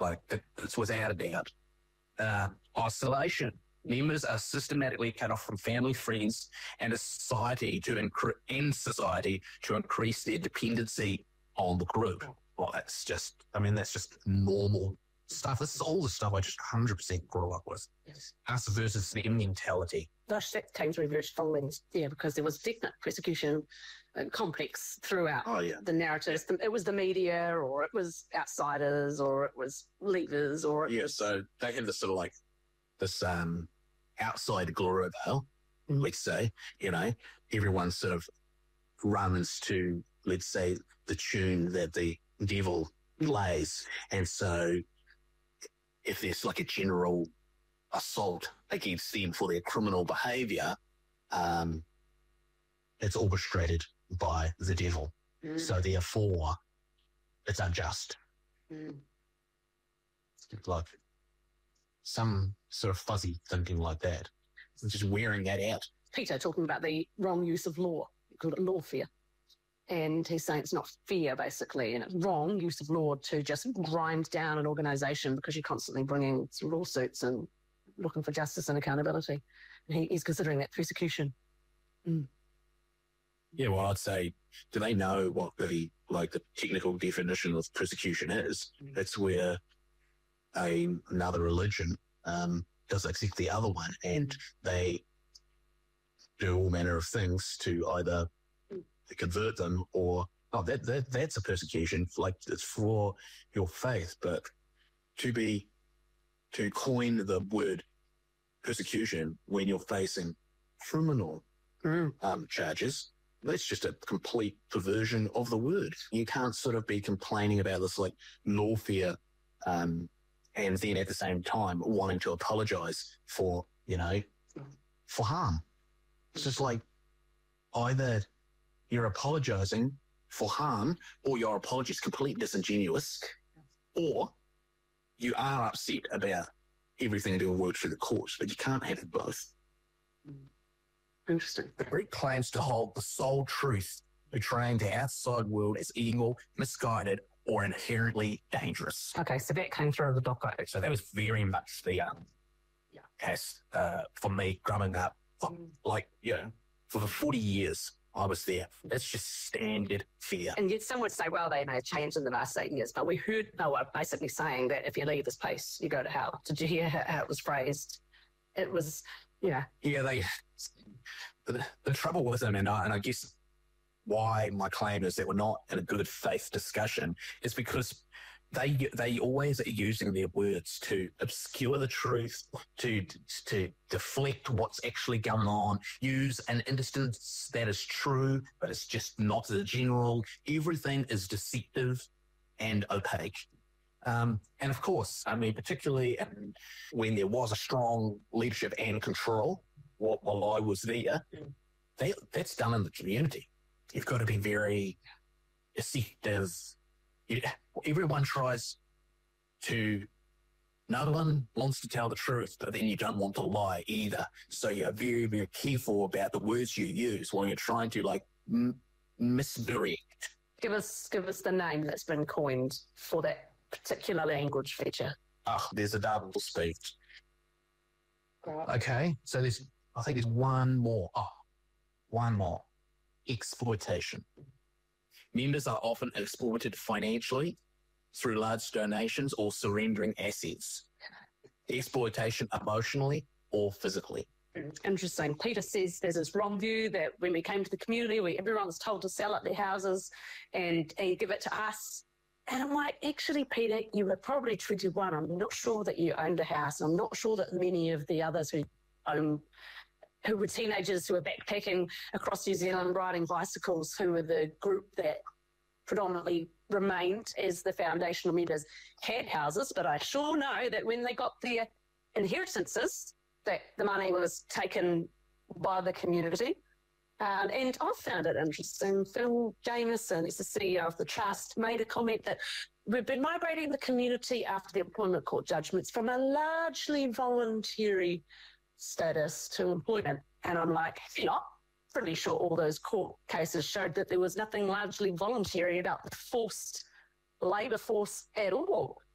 It's without a doubt. Isolation. Members are systematically cut off from family, friends, and society to increase their dependency on the group. Well, that's just normal stuff. This is all the stuff I just 100% grew up with. Yes. Us versus them mentality. That came through very strongly, because there was definite persecution complex throughout the narratives. It was the media, or it was outsiders, or it was leaders, or so they have this sort of this outside Glorivale, let's say, everyone sort of runs to, let's say, the tune that the devil plays. And so if there's a general assault against them for their criminal behaviour, it's orchestrated by the devil. So therefore, it's unjust. Some sort of fuzzy thinking like that. Just wearing that out. Peter talking about the wrong use of law. He called it lawfare. And he's saying it's not fair, basically, and it's wrong use of law to just grind down an organisation because you're constantly bringing lawsuits and looking for justice and accountability. And he's considering that persecution. Yeah, well, I'd say, do they know what the technical definition of persecution is? It's where another religion does accept the other one, and they do all manner of things to either convert them or that's a persecution. It's for your faith, but to coin the word persecution when you're facing criminal charges, that's just a complete perversion of the word. You can't sort of be complaining about this lawfare and then at the same time wanting to apologise for harm. It's just either you're apologising for harm or your apology is completely disingenuous, or you are upset about everything doing work through the courts, but you can't have both. Interesting. The Greek claims to hold the sole truth, portraying the outside world as evil, misguided, or inherently dangerous. Okay, so that came through the doco. So that was very much the case for me growing up. For the 40 years I was there, that's just standard fear. And yet some would say, well, they may have changed in the last 8 years, but we heard Noah basically saying that if you leave this place, you go to hell. Did you hear how it was phrased? It was, Yeah, the trouble with them, and I guess why my claim is that we're not in a good faith discussion, is because they always are using their words to obscure the truth, to deflect what's actually going on, use an instance that is true, but it's just not the general. Everything is deceptive and opaque. And of course, particularly when there was a strong leadership and control while I was there, that's done in the community. You've got to be very deceptive. Everyone tries to, no one wants to tell the truth, but then you don't want to lie either. So you're very, very careful about the words you use when you're trying to misdirect. Give us the name that's been coined for that particular language feature. There's a double speech. Right. Okay, so I think there's one more. One more. Exploitation. Members are often exploited financially through large donations or surrendering assets. Exploitation emotionally or physically. Interesting. Peter says there's this wrong view that when we came to the community, everyone was told to sell up their houses and give it to us. And I'm like, actually, Peter, you were probably 21. I'm not sure that you owned a house. I'm not sure that many of the others who were teenagers who were backpacking across New Zealand riding bicycles, who were the group that predominantly remained as the foundational members, had houses. But I sure know that when they got their inheritances, that the money was taken by the community. And I found it interesting. Phil Jamieson, who's the CEO of the Trust, made a comment that we've been migrating the community after the employment court judgments from a largely voluntary status to employment. And I'm like, pretty sure all those court cases showed that there was nothing largely voluntary about the forced labour force at all.